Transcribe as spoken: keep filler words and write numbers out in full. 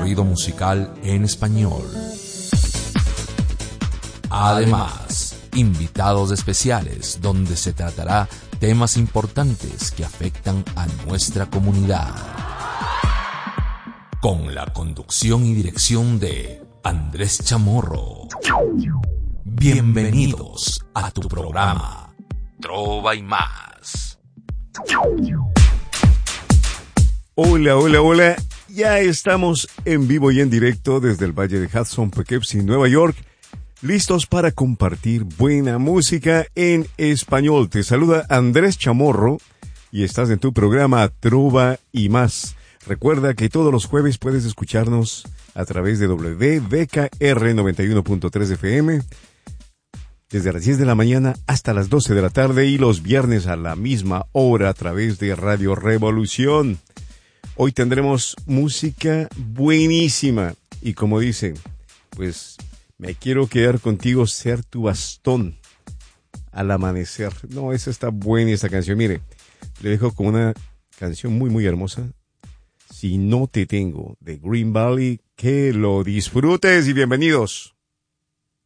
recorrido musical en español. Además, invitados especiales donde se tratará temas importantes que afectan a nuestra comunidad. Con la conducción y dirección de Andrés Chamorro. Bienvenidos a tu programa Trova y Más. Hola, hola, hola. Ya estamos en vivo y en directo desde el Valle de Hudson, Poughkeepsie, Nueva York. Listos para compartir buena música en español. Te saluda Andrés Chamorro y estás en tu programa Trova y Más. Recuerda que todos los jueves puedes escucharnos a través de W D K R noventa y uno punto tres F M desde las diez de la mañana hasta las doce de la tarde y los viernes a la misma hora a través de Radio Revolución. Hoy tendremos música buenísima y como dicen, pues me quiero quedar contigo, ser tu bastón al amanecer. No, esa está buena esta canción. Mire, le dejo con una canción muy muy hermosa. Si no te tengo, de Green Valley, que lo disfrutes y bienvenidos.